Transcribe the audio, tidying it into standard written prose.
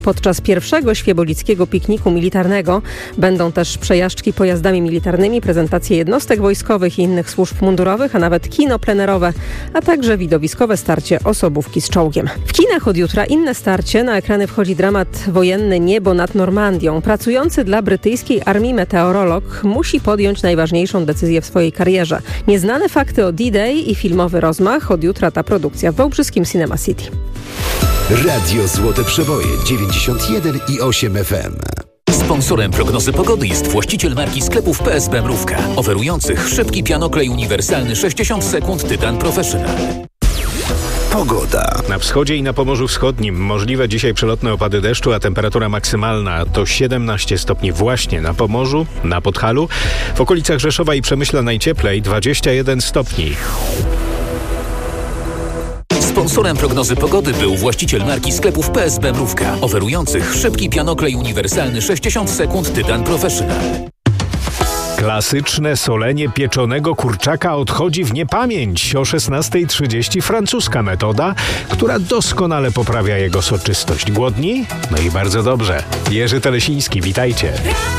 Podczas pierwszego świebodzickiego pikniku militarnego będą też przejażdżki pojazdami militarnymi, prezentacje jednostek wojskowych i innych służb mundurowych, a nawet kino plenerowe, a także widowiskowe starcie osobówki z czołgiem. W kinach od jutra inne starcie. Na ekrany wchodzi dramat wojenny Niebo nad Normandią. Pracujący dla brytyjskiej armii meteorolog musi podjąć najważniejszą decyzję w swojej karierze. Nieznane fakty o D-Day i filmowy rozmach. Od jutra ta produkcja w wałbrzyskim Cinema City. Radio Złote Przeboje 91,8 FM. Sponsorem prognozy pogody jest właściciel marki sklepów PSB Mrówka, oferujących szybki pianoklej uniwersalny 60 sekund Tytan Professional. Pogoda. Na wschodzie i na Pomorzu Wschodnim możliwe dzisiaj przelotne opady deszczu, a temperatura maksymalna to 17 stopni właśnie na Pomorzu, na Podhalu. W okolicach Rzeszowa i Przemyśla najcieplej 21 stopni. Sponsorem prognozy pogody był właściciel marki sklepów PSB Mrówka, oferujących szybki pianoklej uniwersalny 60 sekund Tytan Professional. Klasyczne solenie pieczonego kurczaka odchodzi w niepamięć. O 16:30 francuska metoda, która doskonale poprawia jego soczystość. Głodni? No i bardzo dobrze. Jerzy Telesiński, witajcie.